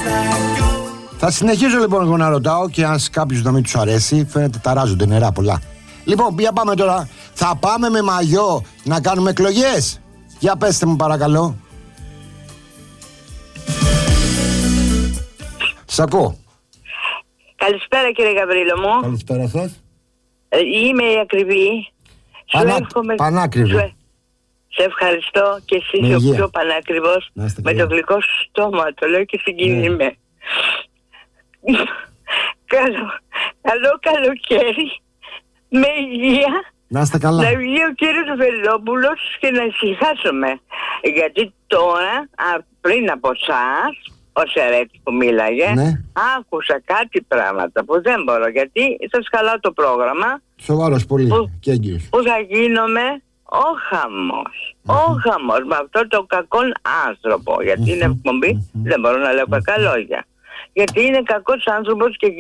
Θα συνεχίζω λοιπόν εγώ να ρωτάω και αν κάποιους να μην τους αρέσει, φαίνεται ταράζονται νερά πολλά. Λοιπόν, για πάμε τώρα. Θα πάμε με μαγιό να κάνουμε εκλογές? Για πέστε μου παρακαλώ. Σ' ακούω. Καλησπέρα κύριε Γαβρίλο μου. Καλησπέρα σας. Είμαι η ακριβή. Πανάκριβη. Σε ευχαριστώ και εσύ ο πιο πανάκριβος. Με το γλυκό σου στόμα, το λέω και συγκινήμαι. Καλό καλοκαίρι. Με υγεία. Να είστε καλά. Να βγει ο κύριος Βελόπουλος και να ησυχάσουμε. Γιατί τώρα, πριν από εσάς, ο Σερέτης που μίλαγε, ναι, άκουσα κάτι πράγματα που δεν μπορώ, γιατί σας χαλάω το πρόγραμμα. Σοβαρός πολύ και έγκυος. Που θα γίνομαι ο χαμός. Ο χαμός με αυτό το κακό άνθρωπο. Γιατί είναι εκπομπή, δεν μπορώ να λέω κακά λόγια. Γιατί είναι κακός άνθρωπος και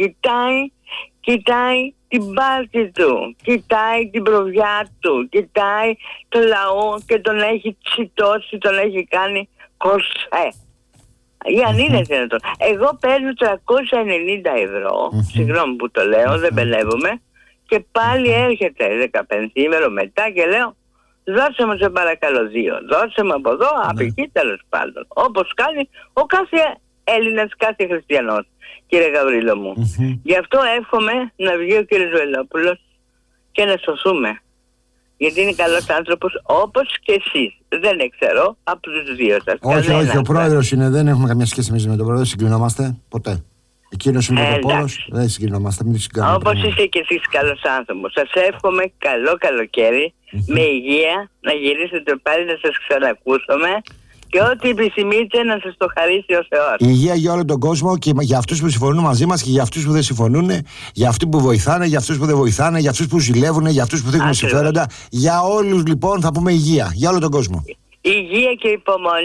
κοιτάει την πάρτη του, κοιτάει την προβιά του, κοιτάει το λαό και τον έχει τσιτώσει, τον έχει κάνει κοσέ. Για αν είναι δυνατόν. Εγώ παίρνω 390 ευρώ, συγγνώμη που το λέω, δεν μπελεύομαι, και πάλι έρχεται 15ημερο μετά και λέω δώσε μου σε παρακαλώ 2, δώσε μου από εδώ, από εκεί, τέλος πάντων. Όπως κάνει ο κάθε Έλληνας, κάθε χριστιανός, κύριε Γαβρίλο μου. Γι' αυτό εύχομαι να βγει ο κύριος Βελόπουλος και να σωθούμε. Γιατί είναι καλός άνθρωπος όπως και εσείς. Δεν ξέρω από τους δύο σας. Όχι, ο πρόεδρος είναι, δεν έχουμε καμία σχέση εμείς με τον πρόεδρο, συγκρινόμαστε ποτέ. Εκείνος είναι ο πόρος, δεν συγκρινόμαστε, μην συγκρινόμαστε. Όπως είστε και εσείς καλός άνθρωπος. Σας εύχομαι καλό καλοκαίρι, με υγεία, να γυρίσετε πάλι να σας ξανακούσουμε. Και ό,τι επιθυμείτε να σας το χαρίσει ο Θεός. Υγεία για όλο τον κόσμο και για αυτούς που συμφωνούν μαζί μας και για αυτούς που δεν συμφωνούν, για αυτούς που βοηθάνε, για αυτούς που δεν βοηθάνε, για αυτούς που ζηλεύουν, για αυτούς που δείχνουν συμφέροντα. Για όλους λοιπόν θα πούμε υγεία, για όλο τον κόσμο. Υγεία και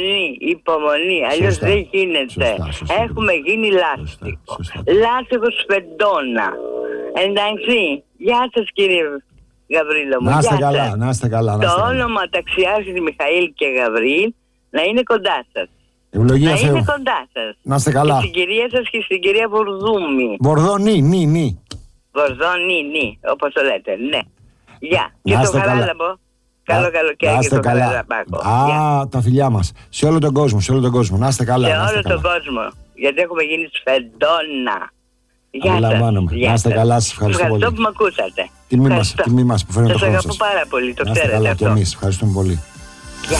υπομονή, αλλιώς δεν γίνεται. Σωστά. Έχουμε γίνει λάστιχο. Λάστιχο σφεντόνα. Εντάξει, γεια σας κύριε Γαβρίλο μου. Να είστε καλά. Το όνομα ταξιάρχης Μιχαήλ και Γαβρίλ να είναι κοντά σας. Ευλογία Θεού. Είναι κοντά σας. Να είστε καλά. Και στην κυρία σας και στην κυρία Βορδούμη. Βορδόνη, Βορδόνη, όπως το λέτε, ναι. Γεια. Και το Χαράλαμπο. Καλό καλοκαίρι και το Χαράλαμπάκο. Τα φιλιά μας. Σε όλο τον κόσμο, Να είστε καλά. Σε όλο τον κόσμο. Γιατί έχουμε γίνει σφεντόνα. Γεια σας. Να είστε καλά, σας ευχαριστώ πολύ. Ευχαριστώ που με ακούσατε. Τιμή μας που φέρνετε το χρόνο σας. Σας αγαπώ πάρα πολύ, το ξέρετε αυτό. αυτό. Και εμείς, ευχαριστούμε πολύ. Γεια.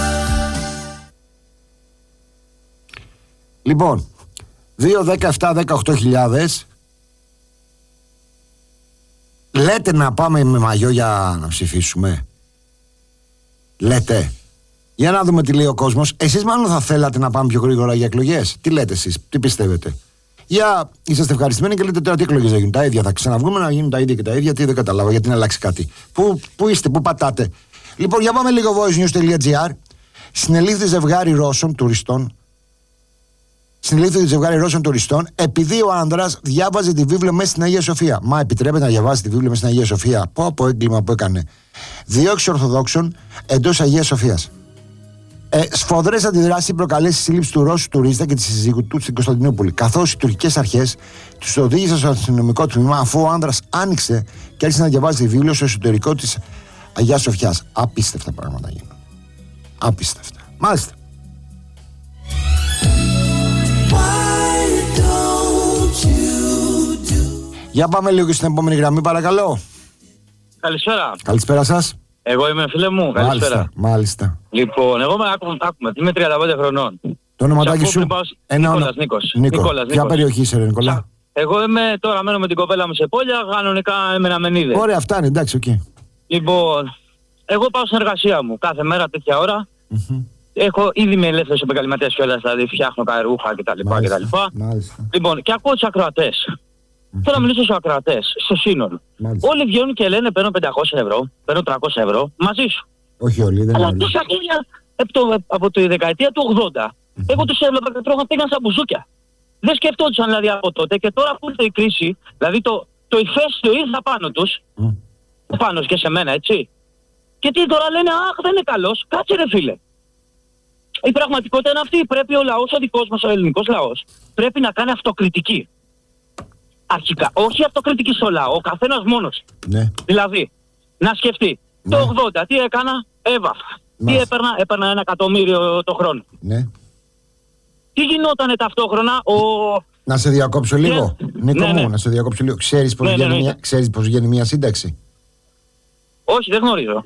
Λοιπόν, 2, 10, 7, 18.000. Λέτε να πάμε με μαγιό για να ψηφίσουμε? Λέτε? Για να δούμε τι λέει ο κόσμος. Εσείς μάλλον θα θέλατε να πάμε πιο γρήγορα για εκλογές. Τι λέτε εσείς, τι πιστεύετε? Για είσαστε ευχαριστημένοι και λέτε τώρα τι εκλογές θα γίνουν? Τα ίδια θα ξαναβγούμε να γίνουν τα ίδια και τα ίδια? Τι δεν καταλάβα, γιατί να αλλάξει κάτι? Πού είστε, πού πατάτε? Λοιπόν, για πάμε λίγο voicenews.gr. Συνελήφθη ζευγάρι Ρώσων τουριστών επειδή ο άνδρας διάβαζε τη βίβλο μέσα στην Αγία Σοφία. Μα επιτρέπεται να διαβάζει τη βίβλο μέσα στην Αγία Σοφία? Πω από έγκλημα που έκανε. Διώξη Ορθοδόξων εντός Αγίας Σοφίας. Σφοδρές αντιδράσεις προκαλέσει η σύλληψη του Ρώσου τουρίστα και τη συζύγου του στην Κωνσταντινούπολη. Καθώς οι τουρκικές αρχές τους οδήγησαν στο αστυνομικό τμήμα, αφού ο άνδρας άνοιξε και άρχισε να διαβάζει τη βίβλο στο εσωτερικό της Αγίας Σοφιάς. Απίστευτα πράγματα γίνονται. Απίστευτα. Μάλιστα. Για πάμε λίγο στην επόμενη γραμμή, παρακαλώ. Καλησπέρα. Καλησπέρα σας. Εγώ είμαι, φίλε μου. Καλησπέρα. Μάλιστα. Λοιπόν, εγώ είμαι 35 χρονών. Το ονοματάκι σου? Νίκολας. Ποια περιοχή είσαι, Νικόλα? Εγώ είμαι τώρα, μένω με την κοπέλα μου σε Πόλια, κανονικά έμενα Μενίδε. Ωραία, φτάνει, εντάξει, οκ. Λοιπόν, εγώ πάω στην εργασία μου κάθε μέρα τέτοια ώρα. Έχω ήδη με ελεύθερος επαγγελματίας κιόλας, δηλαδή φτιάχνω καρούχα κτλ. Λοιπόν, και ακούω τους ακροατές. Θέλω να μιλήσω στους ακροατές, στο σύνολο. Όλοι βγαίνουν και λένε παίρνω 500 ευρώ, παίρνω 300 ευρώ μαζί σου. Όχι όλοι, δεν είναι. Αλλά τόσα χρόνια από τη δεκαετία του 80, εγώ τους έβλεπα και τρώγαν, πήγαν σαν μπουζούκια. Δεν σκεφτόντουσαν δηλαδή από τότε και τώρα που ήρθε η κρίση, δηλαδή το ηφαίστειο ήρθα πάνω τους, πάνω και σε μένα, έτσι. Και τι τώρα λένε, αχ δεν είναι καλός, κάτσε ρε φίλε. Η πραγματικότητα είναι αυτή. Πρέπει ο λαός, ο δικός μας, ο ελληνικός λαός, πρέπει να κάνει αυτοκριτική. Αρχικά. Όχι αυτοκριτική στο λαό, ο καθένας μόνος. Ναι. Δηλαδή, να σκεφτεί. Ναι. Το 80 τι έκανα, έβαφα. Τι έπαιρνα 1 εκατομμύριο το χρόνο. Ναι. Τι γινότανε ταυτόχρονα, Να σε διακόψω λίγο. Νίκο Ναι, μου, ναι. να σε διακόψω λίγο. Ξέρεις πώς βγαίνει μια σύνταξη? Όχι, δεν γνωρίζω.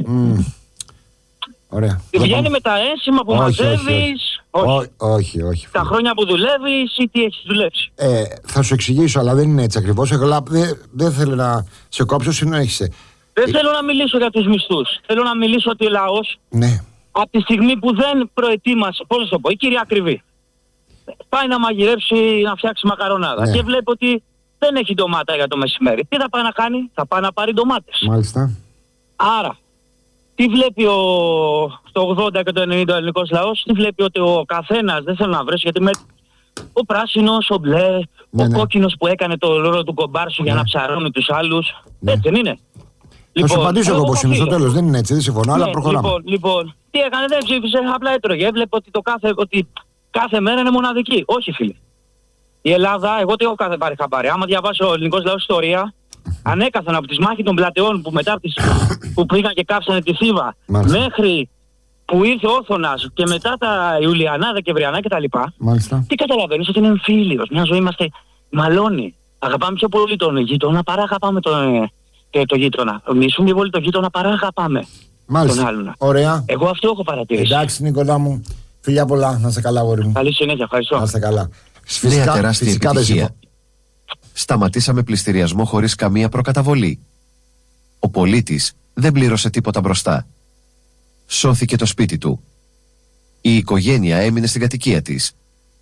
Ωραία. Βγαίνει με τα ένσημα που μαζεύεις. Όχι. Τα χρόνια που δουλεύεις ή τι έχεις δουλέψει. Θα σου εξηγήσω, αλλά δεν είναι έτσι ακριβώς. Δεν θέλω να σε κόψω, συνέχισε. Δεν θέλω να μιλήσω για τους μισθούς. Θέλω να μιλήσω ότι ο λαός, Ναι. από τη στιγμή που δεν προετοίμασε, πώς να το πω, η κυρία Ακριβή, πάει να μαγειρέψει, να φτιάξει μακαρονάδα. Ναι. Και βλέπει ότι δεν έχει ντομάτα για το μεσημέρι. Τι θα πάει να κάνει? Θα πάει να πάρει ντομάτες. Μάλιστα. Άρα, τι βλέπει το 80 και το 90 ο ελληνικός λαός? Τι βλέπει? Ότι ο καθένας, δεν θέλω να βρέσει, γιατί με ο πράσινος, ο μπλε, Ναι, ο ναι. κόκκινος που έκανε το ρόλο του κομπάρσου για να ψαρώνει τους άλλους. Ναι. Έτσι δεν είναι? Θα σου απαντήσω εγώ πώς είναι στο οφείλω. τέλος. Δεν είναι έτσι, δεν συμφωνώ, αλλά Ναι, προχωράμε. Λοιπόν, τι έκανε? Δεν ψήφισε, απλά έτρωγε. Έβλεπε ότι κάθε μέρα είναι μοναδική. Όχι, φίλε. Η Ελλάδα, εγώ τι έχω κάθε πάρει χαμπάρι. Άμα διαβάσει ο ελληνικός λαός ιστορία, ανέκαθεν από τις μάχες των πλατεών που μετά που πήγαν και κάψανε τη Θήβα, Μάλιστα. μέχρι που ήρθε ο Όθωνας και μετά τα Ιουλιανά, Δεκεμβριανά κτλ. Μάλιστα. Τι καταλαβαίνεις? Ότι είναι εμφύλιος. Μια ζωή είμαστε μαλώνει. Αγαπάμε πιο πολύ τον γείτονα παρά αγαπάμε το γείτονα. Μισούμε πολύ τον γείτονα παρά αγαπάμε τον Μάλιστα. άλλον. Ωραία. Εγώ αυτό έχω παρατηρήσει. Εντάξει, Νικόλα μου. Φιλιά πολλά. Να σε καλά, αγόρι μου. Καλή συνέχεια, ευχαριστώ. Να σε καλά. Νέα τεράστια φυσικά δεν επιτυχία. συμφωνώ. Σταματήσαμε πληστηριασμό χωρίς καμία προκαταβολή. Ο πολίτης δεν πλήρωσε τίποτα μπροστά. Σώθηκε το σπίτι του. Η οικογένεια έμεινε στην κατοικία της.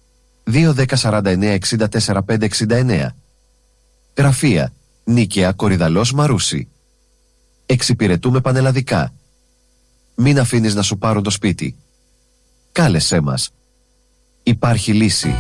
2-10-49-64-569. Γραφεία Νίκαια Κορυδαλός Μαρούσι. Εξυπηρετούμε πανελλαδικά. Μην αφήνεις να σου πάρουν το σπίτι. Κάλεσέ μας. Υπάρχει λύση.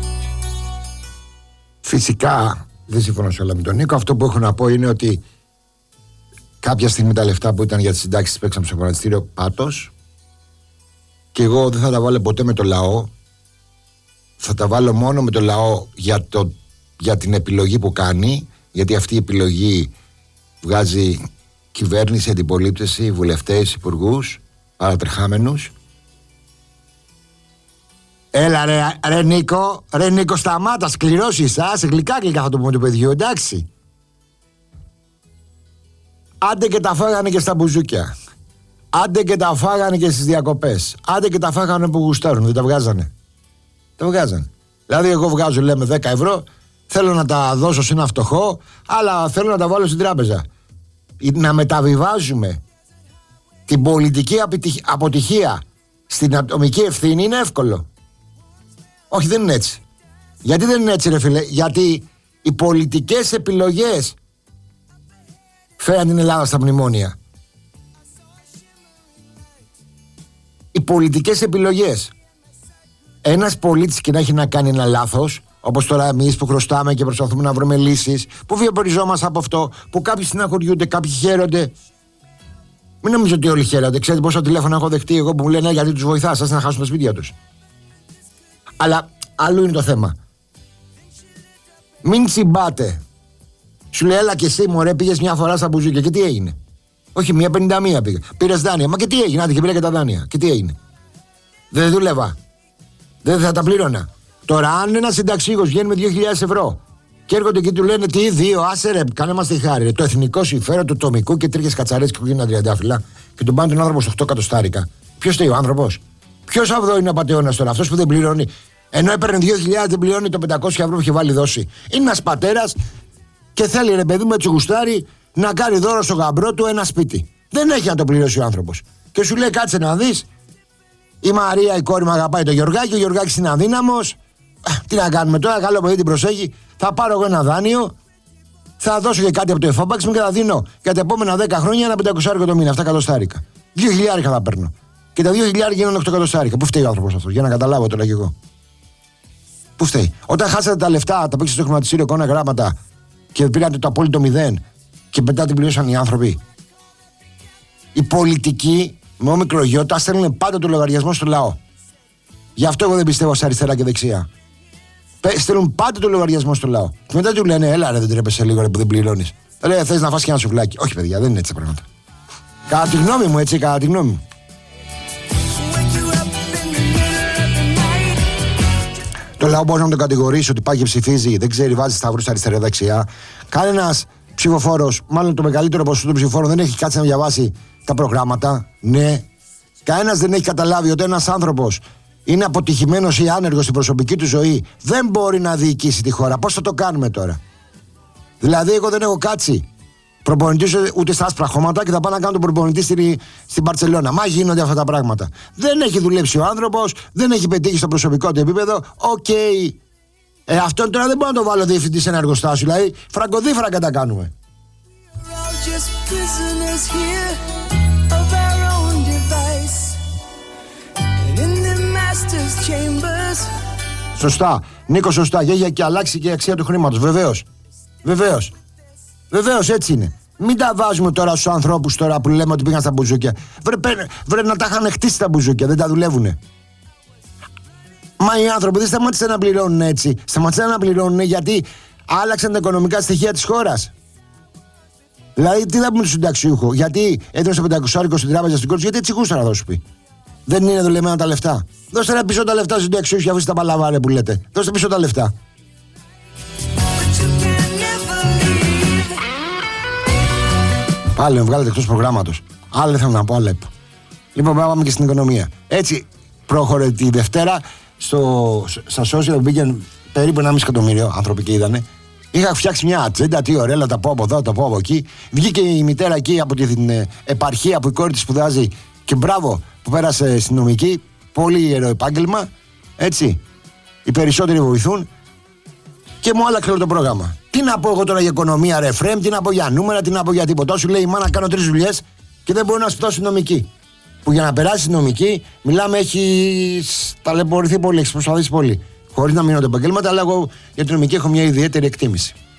Φυσικά δεν συμφωνώ σε όλα με τον Νίκο. Αυτό που έχω να πω είναι ότι κάποια στιγμή τα λεφτά που ήταν για τις συντάξεις παίξαμε στο χρηματιστήριο πάτος, και εγώ δεν θα τα βάλω ποτέ με το λαό. Θα τα βάλω μόνο με το λαό για την επιλογή που κάνει, γιατί αυτή η επιλογή βγάζει κυβέρνηση, αντιπολίτευση, βουλευτές, υπουργούς, παρατρεχάμενους. Έλα ρε Νίκο, σταμάτα, σκληρός είσαι, σε γλυκά θα το πούμε του παιδιού, εντάξει. Άντε και τα φάγανε και στα μπουζούκια. Άντε και τα φάγανε και στις διακοπές. Άντε και τα φάγανε που γουστάρουν, δεν τα βγάζανε. Τα βγάζανε. Δηλαδή εγώ βγάζω, λέμε, 10 ευρώ, θέλω να τα δώσω σε ένα φτωχό, αλλά θέλω να τα βάλω στην τράπεζα. Να μεταβιβάζουμε την πολιτική αποτυχία στην ατομική ευθύνη είναι εύκολο. Όχι, δεν είναι έτσι. Γιατί δεν είναι έτσι, ρε φίλε? Γιατί οι πολιτικές επιλογές φέραν την Ελλάδα στα μνημόνια. Οι πολιτικές επιλογές. Ένας πολίτης και να έχει να κάνει ένα λάθος, όπως τώρα εμείς που χρωστάμε και προσπαθούμε να βρούμε λύσεις, που βιοποριζόμαστε από αυτό, που κάποιοι συναχωριούνται, κάποιοι χαίρονται. Μην νομίζω ότι όλοι χαίρονται. Ξέρετε πόσα τηλέφωνα έχω δεχτεί εγώ που μου λένε γιατί τους βοηθάς, σας να χάσουν τα σπίτια τους. Αλλά άλλο είναι το θέμα. Μην τσιμπάτε. Σου λέει, έλα και εσύ μωρέ, πήγες μια φορά στα μπουζούκια και τι έγινε? Όχι, 1,51 πήγα. Πήρες δάνεια. Μα και τι έγινε? Άντε και πήρα και τα δάνεια. Και τι έγινε? Δεν δούλευα. Δεν θα τα πλήρωνα. Τώρα, αν ένα συνταξίγος βγαίνει με 2.000 ευρώ και έρχονται και του λένε τι, 2, άσε ρε, κάνε μας τη χάρη. Ρε. Το εθνικό συμφέρον του τομικού και τρίχες κατσαρές και κουκκίνα τριαντάφυλλα και τον πάνε τον άνθρωπο στο 8 εκατοστάρικα. Ποιος φταίει ο άνθρωπος? Ποιος αυτό είναι ο πατεώνας τώρα? Αυτός που δεν πληρώνει. Ενώ έπαιρνε 2.000 δεν πληρώνει το 500 ευρώ που είχε βάλει δώσει. Είναι ένας πατέρας και θέλει, ρε παιδί μου, έτσι γουστάρει, να κάνει δώρο στο γαμπρό του ένα σπίτι. Δεν έχει να το πληρώσει ο άνθρωπος. Και σου λέει, κάτσε να δεις. Η Μαρία, η κόρη μου, αγαπάει το Γιωργάκη. Ο Γιωργάκης είναι αδύναμος. Τι να κάνουμε τώρα? Καλό παιδί την προσέχει. Θα πάρω εγώ ένα δάνειο. Θα δώσω και κάτι από το εφάπαξ μου και θα δίνω για τα επόμενα 10 χρόνια ένα 500 το μήνα. 7 εκατοστάρικα. 2.000 θα παίρνω. Και τα 2.000 γίνονται 8 εκατοστάρικα. Πού φταίει ο άνθρωπος αυτό? Για να καταλάβω τώρα κι εγώ. Πού φταίει? Όταν χάσατε τα λεφτά, τα παίξατε στο χρηματιστήριο, κόνα γράμματα και πήρατε το απόλυτο 0 και μετά την πλήρωσαν οι άνθρωποι. Οι πολιτικοί με όμικρο γιώτα στέλνουν πάντα το λογαριασμό στο λαό. Γι' αυτό εγώ δεν πιστεύω σε αριστερά και δεξιά. Στέλνουν πάντα το λογαριασμό στο λαό. Και μετά του λένε, έλα ρε, δεν τρέπεσαι λίγο ρε, που δεν πληρώνεις. Λέει, θες να φας και ένα σουβλάκι. Όχι, παιδιά, δεν είναι έτσι τα πράγματα. Κατά τη γνώμη μου, έτσι, κατά τη γνώμη μου. Το λαό μπορεί να τον κατηγορήσει ότι πάει και ψηφίζει, δεν ξέρει, βάζει σταυρούς αριστερά-δεξιά. Κανένας ψηφοφόρος, μάλλον το μεγαλύτερο ποσοστό των ψηφοφόρων, δεν έχει κάτσει να διαβάσει τα προγράμματα. Ναι. Κανένας δεν έχει καταλάβει ότι ένας άνθρωπος είναι αποτυχημένος ή άνεργος στην προσωπική του ζωή, δεν μπορεί να διοικήσει τη χώρα. Πώς θα το κάνουμε τώρα? Δηλαδή, εγώ δεν έχω κάτσει προπονητής ούτε στα άσπρα χώματα και θα πάω να κάνω τον προπονητή στην Μπαρτσελώνα. Μα γίνονται αυτά τα πράγματα. Δεν έχει δουλέψει ο άνθρωπος, δεν έχει πετύχει στο προσωπικό του επίπεδο. Οκ. Αυτόν τώρα δεν μπορώ να το βάλω διευθυντή σε ένα εργοστάσιο. Δηλαδή, φραγκοδίφραγκα τα κάνουμε. Σωστά. Νίκο, σωστά. Γέγια και αλλάξει και η αξία του χρήματος. Βεβαίως. Βεβαίως. Βεβαίως, έτσι είναι. Μην τα βάζουμε τώρα στους ανθρώπους τώρα που λέμε ότι πήγαν στα μπουζούκια. Βρε να τα είχαν χτίσει τα μπουζούκια, δεν τα δουλεύουνε. Μα οι άνθρωποι δεν σταμάτησαν να πληρώνουν έτσι. Σταμάτησαν να πληρώνουν γιατί άλλαξαν τα οικονομικά στοιχεία της χώρας. Δηλαδή, τι θα πούμε στον συνταξιούχο, γιατί έδωσε 500 στην τράπεζα στην κόρη, γιατί έτσι γούσταρα θα σου πει. Δεν είναι δουλεμένα τα λεφτά. Δώστε ένα πίσω τα λεφτά στους συνταξιούχους, αφού τα παλαβάρε που λέτε. Δώστε πίσω τα λεφτά. Πάλι με βγάλετε εκτός προγράμματος. Άλλα θέλω να πω, άλλα είπα. Λοιπόν, πάμε και στην οικονομία. Έτσι, προχωρεί τη Δευτέρα στα social που πήγαν περίπου 1,5 εκατομμύριο άνθρωποι και είδανε. Είχα φτιάξει μια ατζέντα, τι ωραία, τα πω από εδώ, τα πω από εκεί. Βγήκε η μητέρα εκεί από την επαρχία που η κόρη της σπουδάζει και μπράβο που πέρασε στην νομική. Πολύ ιερό επάγγελμα. Έτσι. Οι περισσότεροι βοηθούν και μου άλλαξε όλο το πρόγραμμα. Τι να πω εγώ τώρα για οικονομία, ρε Φρέμ, τι να πω για νούμερα, τι να πω για τίποτα. Σου λέει η μάνα κάνω 3 δουλειές και δεν μπορεί να σπουδάσει νομική. Που για να περάσει νομική, μιλάμε, έχει ταλαιπωρηθεί πολύ, έχει προσπαθήσει πολύ. Χωρίς να μείνω τα επαγγέλματα, αλλά εγώ για την νομική έχω μια ιδιαίτερη εκτίμηση.